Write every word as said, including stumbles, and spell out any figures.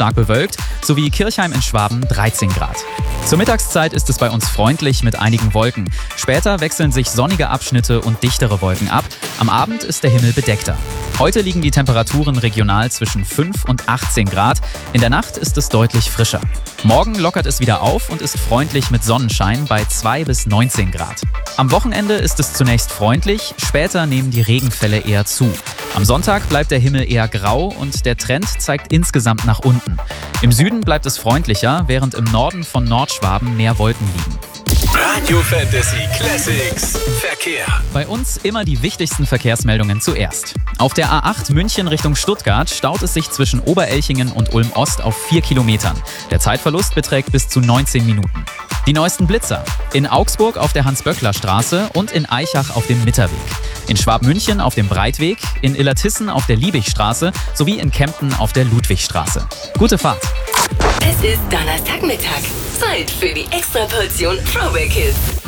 stark bewölkt, sowie Kirchheim in Schwaben dreizehn Grad. Zur Mittagszeit ist es bei uns freundlich mit einigen Wolken. Später wechseln sich sonnige Abschnitte und dichtere Wolken ab. Am Abend ist der Himmel bedeckter. Heute liegen die Temperaturen regional zwischen fünf und achtzehn Grad. In der Nacht ist es deutlich frischer. Morgen lockert es wieder auf und ist freundlich mit Sonnenschein bei zwei bis neunzehn Grad. Am Wochenende ist es zunächst freundlich, später nehmen die Regenfälle eher zu. Am Sonntag bleibt der Himmel eher grau und der Trend zeigt insgesamt nach unten. Im Süden bleibt es freundlicher, während im Norden von Nordschwaben mehr Wolken liegen. Radio Fantasy Classics Verkehr. Bei uns immer die wichtigsten Verkehrsmeldungen zuerst. Auf der A acht München Richtung Stuttgart staut es sich zwischen Oberelchingen und Ulm-Ost auf vier Kilometern. Der Zeitverlust beträgt bis zu neunzehn Minuten. Die neuesten Blitzer. In Augsburg auf der Hans-Böckler-Straße und in Aichach auf dem Mitterweg. In Schwabmünchen auf dem Breitweg, in Illertissen auf der Liebigstraße sowie in Kempten auf der Ludwigstraße. Gute Fahrt! Es ist Donnerstagmittag. Zeit für die Extraportion Throwback Hits.